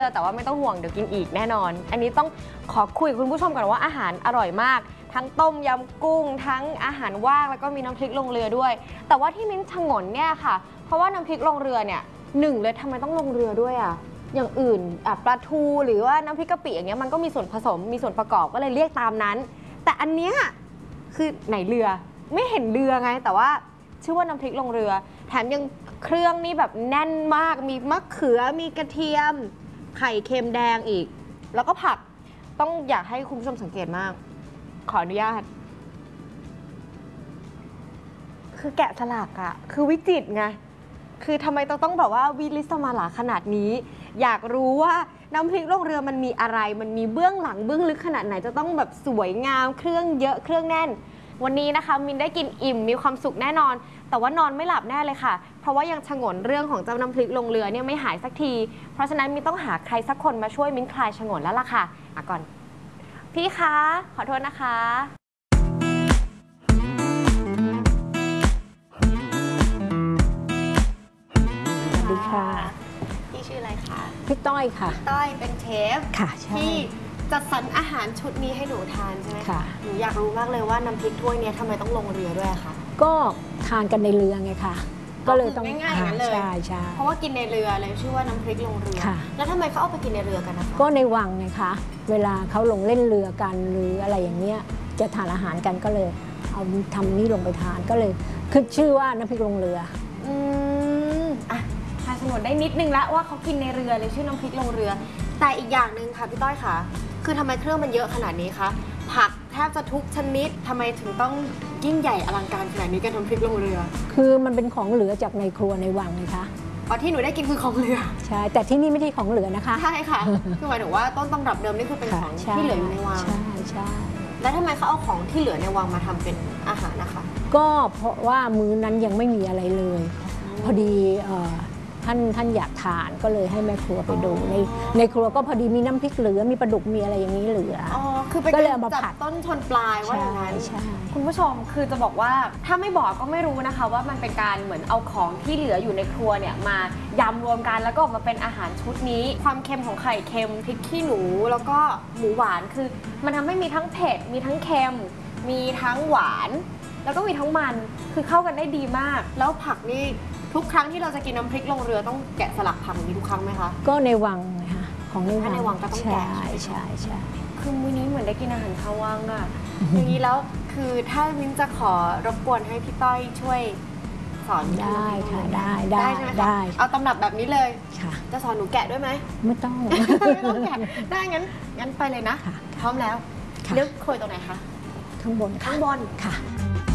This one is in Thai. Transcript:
แต่ว่าไม่ต้องห่วงเดี๋ยวกินอีกแน่นอน อันนี้ต้องขอคุยกับคุณผู้ชมก่อนว่าอาหารอร่อยมากทั้งต้มยำกุ้งทั้งอาหารว่างแล้วก็มีน้ำพริกลงเรือด้วยแต่ว่าที่มิ้นชงนเนี่ยค่ะเพราะว่าน้ำพริกลงเรือเนี่ยหนึ่งเลยทำไมต้องลงเรือด้วยอ่ะอย่างอื่นปลาทูหรือว่าน้ำพริกกะปิอย่างเงี้ยมันก็มีส่วนผสมมีส่วนประกอบก็เลยเรียกตามนั้นแต่อันเนี้ยคือไหนเรือไม่เห็นเรือไงแต่ว่าชื่อว่าน้ำพริกลงเรือแถมยังเครื่องนี่แบบแน่นมากมีมะเขือมีกระเทียมไข่เค็มแดงอีกแล้วก็ผักต้องอยากให้คุณผู้ชมสังเกตมากขออนุญาตคือแกะสลักอะคือวิจิตรไงคือทำไมต้องแบบว่าวิลิสมาลาขนาดนี้อยากรู้ว่าน้ำพริกลงเรือมันมีอะไรมันมีเบื้องหลังเบื้องลึกขนาดไหนจะต้องแบบสวยงามเครื่องเยอะเครื่องแน่นวันนี้นะคะมินได้กินอิ่มมีความสุขแน่นอนแต่ว่านอนไม่หลับแน่เลยค่ะเพราะว่ายังฉงนเรื่องของเจ้าน้ำพริกลงเรือเนี่ยไม่หายสักทีเพราะฉะนั้นมินต้องหาใครสักคนมาช่วยมินคลายฉงนแล้วล่ะค่ะก่อนพี่คะขอโทษนะคะสวัสดีค่ะพี่ชื่ออะไรคะพี่ต้อยค่ะต้อยเป็นเชฟค่ะใช่ที่จัดสรรอาหารชุดนี้ให้หนูทานใช่ไหมคะหนูอยากรู้มากเลยว่าน้ำพริกถ้วยนี้ทำไมต้องลงเรือด้วยคะก็ทานกันในเรือไงค่ะก็เลยต้องง่ายๆอย่างนั้นเลยใช่เพราะว่ากินในเรือเลยชื่อว่าน้ำพริกลงเรือแล้วทำไมเขาเอาไปกินในเรือกันนะคะก็ในวังไงคะเวลาเขาลงเล่นเรือกันหรืออะไรอย่างเงี้ยจะทานอาหารกันก็เลยเอาทำนี่ลงไปทานก็เลยคือชื่อว่าน้ำพริกลงเรือทายสมุนได้นิดนึงแล้วว่าเขากินในเรือเลยชื่อน้ำพริกลงเรือแต่อีกอย่างหนึ่งค่ะพี่ต้อยค่ะคือทำไมเครื่องมันเยอะขนาดนี้คะผักแทบจะทุกชนิดทำไมถึงต้องยิ่งใหญ่อลังการขนาดนี้กับน้ำพริกลงเรือคือมันเป็นของเหลือจากในครัวในวังไงคะที่หนูได้กินคือของเหลือใช่แต่ที่นี่ไม่ใช่ของเหลือนะคะใช่ค่ะคือหมายถึงว่าต้นตำรับเดิมนี่คือเป็นของที่เหลืออยู่ในวังใช่แล้วทำไมเขาเอาของที่เหลือในวังมาทำเป็นอาหารนะคะก็เพราะว่ามื้อนั้นยังไม่มีอะไรเลยพอดีท่านอยากทานก็เลยให้แม่ครัวไปดูในครัวก็พอดีมีน้ำพริกเหลือมีปลาดุกมีอะไรอย่างนี้เหลือคือก็เลยเอามาผัดต้นชนปลายว่าอย่างนั้นคุณผู้ชมคือจะบอกว่าถ้าไม่บอกก็ไม่รู้นะคะว่ามันเป็นการเหมือนเอาของที่เหลืออยู่ในครัวเนี่ยมายำรวมกันแล้วก็ออกมาเป็นอาหารชุดนี้ความเค็มของไข่เค็มพริกขี้หนูแล้วก็หมูหวานคือมันทำให้มีทั้งเผ็ดมีทั้งเค็มมีทั้งหวานแล้วก็มีทั้งมันคือเข้ากันได้ดีมากแล้วผักนี่ทุกครั้งที่เราจะกินน้ำพริกลงเรือต้องแกะสลักผักนี้ทุกครั้งไหมคะก็ในวังนะคะของในวังก็ต้องแกะใช่คือมื้อนี้เหมือนได้กินอาหารข้าววังอะอย่างนี้แล้วคือถ้ามิ้นจะขอรบกวนให้พี่ต้อยช่วยสอนได้ค่ะได้ใช่ไหมคะเอาตำรับแบบนี้เลยค่ะจะสอนหนูแกะด้วยไหมไม่ต้องแกะได้งั้นไปเลยนะพร้อมแล้วเลือกโคยตรงไหนคะข้างบนค่ะ